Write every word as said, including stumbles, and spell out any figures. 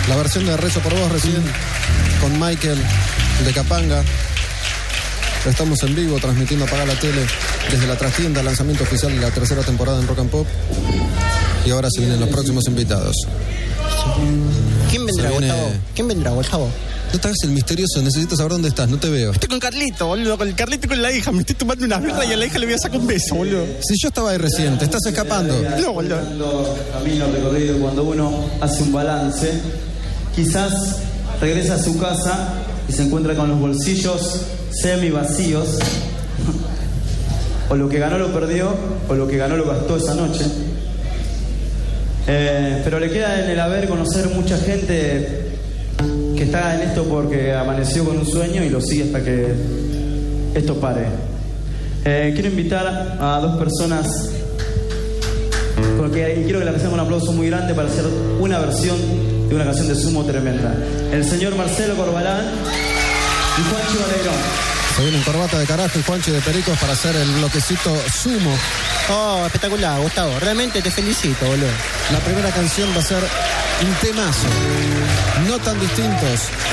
La versión de Rezo por Vos recién con Michael de Capanga. Estamos en vivo transmitiendo Apaga la Tele desde la trastienda, lanzamiento oficial de la tercera temporada en Rock and Pop. Y ahora se vienen los próximos invitados. ¿Quién vendrá, viene... Gustavo? ¿Quién vendrá, Gustavo? No te hagas el misterioso, necesito saber dónde estás, no te veo. Estoy con Carlito, boludo, con el Carlito y con la hija. Me estoy tomando una birra y a la hija le voy a sacar un beso, boludo. Si yo estaba ahí recién, te estás escapando. No, boludo. Camino recorrido, cuando uno hace un balance, quizás regresa a su casa y se encuentra con los bolsillos semi vacíos, o lo que ganó lo perdió, o lo que ganó lo gastó esa noche. Eh, pero le queda en el haber conocer mucha gente que está en esto porque amaneció con un sueño y lo sigue hasta que esto pare. Eh, quiero invitar a dos personas porque y quiero que le recibamos un aplauso muy grande para hacer una versión de una canción de Sumo tremenda. El señor Marcelo Corbalán y Juancho Alegrón. Se vienen Corbata de Carajo y Juanchi de Pericos para hacer el bloquecito Sumo. Oh, espectacular, Gustavo. Realmente te felicito, boludo. La primera canción va a ser un temazo. No tan distintos